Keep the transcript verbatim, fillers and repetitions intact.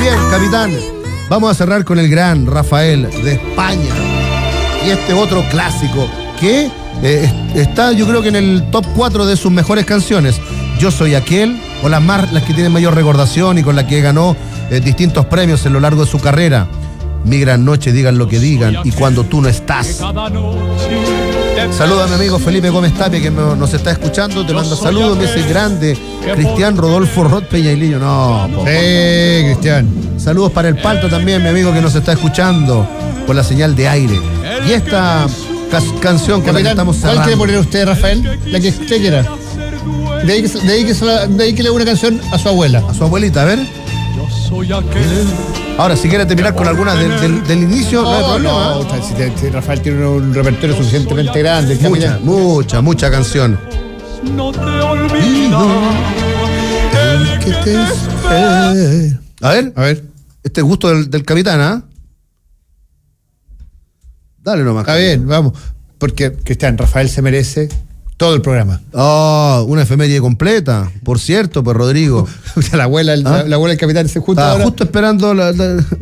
bien, capitán. Vamos a cerrar con el gran Rafael de España. Y este otro clásico que eh, está, yo creo que en el top cuatro de sus mejores canciones. Yo soy aquel, o las más, las que tienen mayor recordación y con las que ganó eh, distintos premios a lo largo de su carrera. Mi gran noche, digan lo que digan, y cuando tú no estás. Saluda a mi amigo Felipe Gómez Tapia, que nos está escuchando, te manda saludos, me dice grande Cristian Rodolfo Rod Peñailillo. No, po. Sí, Cristian. Saludos para el Palto también, mi amigo que nos está escuchando por la señal de aire. Y esta cas- canción con Capitán, la que estamos cerrando. ¿cuál quiere poner usted, Rafael? La que usted quiera. Dedíquele de de de una canción a su abuela. A su abuelita, a ver. Ahora, si quiere terminar con alguna del, del, del inicio, no, no hay problema. No, si, te, si Rafael tiene un repertorio suficientemente grande. Mucha, mucha, mucha canción. No te olvido. El que te espera. A ver, A ver. este es gusto del, del capitán, ¿ah? Dale nomás. Está bien, vamos. Porque, Cristian, Rafael se merece todo el programa. Oh, una efeméride completa. Por cierto, pues Rodrigo. la abuela, el, ¿Ah? la abuela del capitán se junta Estaba ahora. justo esperando la, la,